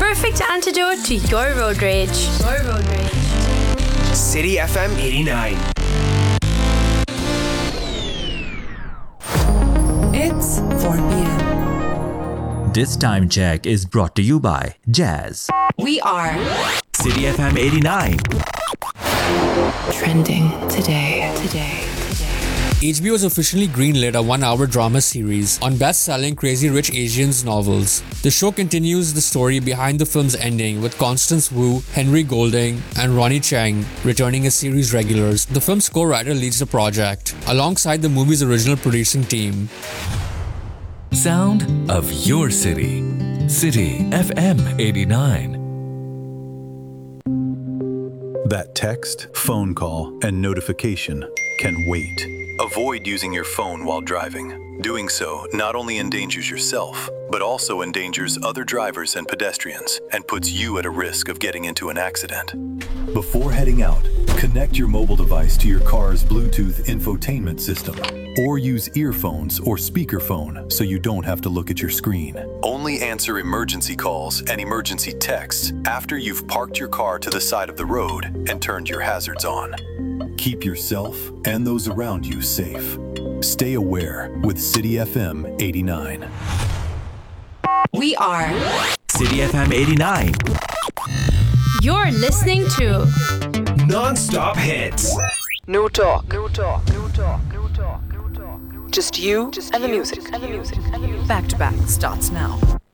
perfect antidote to your road rage. City FM 89. It's 4 p.m. This time check is brought to you by Jazz. We are City FM 89. trending today. HBO has officially greenlit a one-hour drama series on best-selling Crazy Rich Asians novels. The show continues the story behind the film's ending, with Constance Wu, Henry Golding, and Ronnie Cheng returning as series regulars. The film's co-writer leads the project, alongside the movie's original producing team. Sound of your city. City FM 89. That text, phone call, and notification can wait. Avoid using your phone while driving. Doing so not only endangers yourself, but also endangers other drivers and pedestrians and puts you at a risk of getting into an accident. Before heading out, connect your mobile device to your car's Bluetooth infotainment system, or use earphones or speakerphone so you don't have to look at your screen. Only answer emergency calls and emergency texts after you've parked your car to the side of the road and turned your hazards on. Keep yourself and those around you safe. Stay aware with City FM 89. We are City FM 89. You're listening to Non-stop hits. No talk. Just you and the music. back to back starts now.